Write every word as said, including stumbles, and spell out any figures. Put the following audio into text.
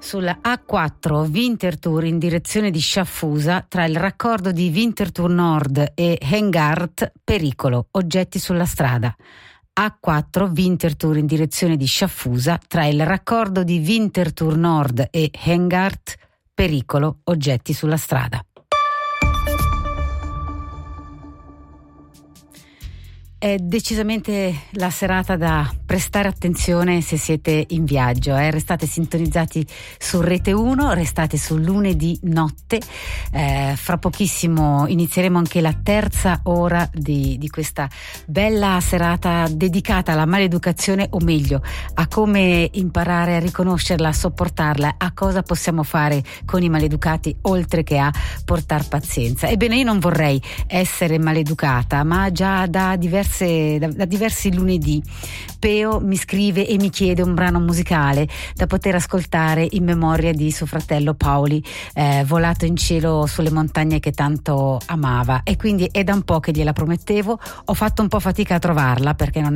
sulla A quattro Winterthur in direzione di Sciaffusa, tra il raccordo di Winterthur Nord e Hengart, pericolo, oggetti sulla strada. A quattro Winterthur in direzione di Sciaffusa, tra il raccordo di Winterthur Nord e Hengart, pericolo, oggetti sulla strada. È decisamente la serata da prestare attenzione se siete in viaggio, eh? Restate sintonizzati su Rete uno, restate su lunedì notte, eh, fra pochissimo inizieremo anche la terza ora di, di questa bella serata dedicata alla maleducazione, o meglio a come imparare a riconoscerla, a sopportarla, a cosa possiamo fare con i maleducati oltre che a portar pazienza. Ebbene, io non vorrei essere maleducata, ma già da diversi Da, da diversi lunedì Peo mi scrive e mi chiede un brano musicale da poter ascoltare in memoria di suo fratello Paoli, eh, volato in cielo sulle montagne che tanto amava, e quindi è da un po' che gliela promettevo. Ho fatto un po' fatica a trovarla perché non